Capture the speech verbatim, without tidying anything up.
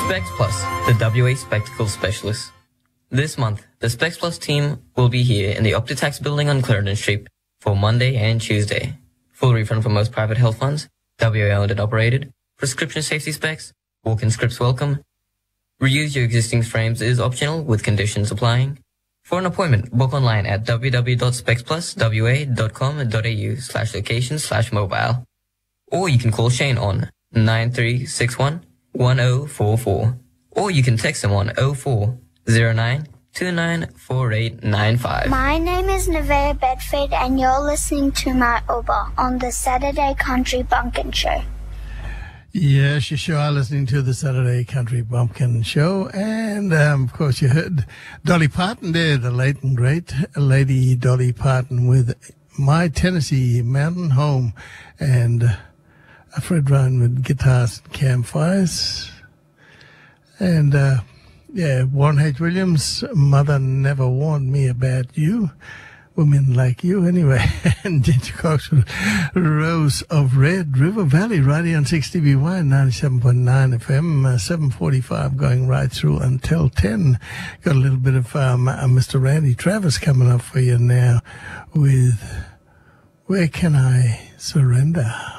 Specs Plus, the W A Spectacle Specialist. This month, the Specs Plus team will be here in the Optitax building on Clarendon Street for Monday and Tuesday. Full refund for most private health funds, W A owned and operated, prescription safety specs, walk-in scripts welcome. Reuse your existing frames is optional with conditions applying. For an appointment, book online at w w w dot specs plus w a dot com dot a u slash location slash mobile. Or you can call Shane on nine three six one one zero four four. Or you can text him on zero four zero nine two nine four eight nine five. My name is Nevaeh Bedford and you're listening to my Uber on the Saturday Country Bumpkin Show. Yes, you sure are listening to the Saturday Country Bumpkin Show. And, um, of course, you heard Dolly Parton there, the late and great Lady Dolly Parton with My Tennessee Mountain Home. And uh, Fred Ryan with guitars and campfires. And, uh, yeah, Warren H. Williams, Mother Never Warned Me About You. Women Like You, anyway. And Ginger Cox with Rose of Red River Valley, right here on six D B Y, ninety-seven point nine F M, uh, seven forty-five, going right through until ten. Got a little bit of um, uh, Mister Randy Travis coming up for you now with Where Can I Surrender?